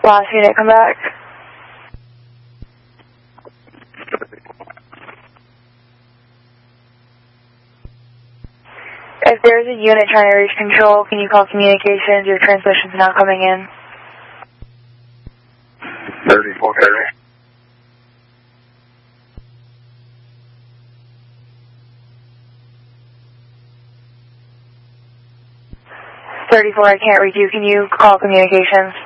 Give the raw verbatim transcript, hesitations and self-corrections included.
Last unit, come back. If there's a unit trying to reach control, can you call communications? Your transmission's not coming in. thirty-four, thirty. thirty-four, I can't reach you. Can you call communications?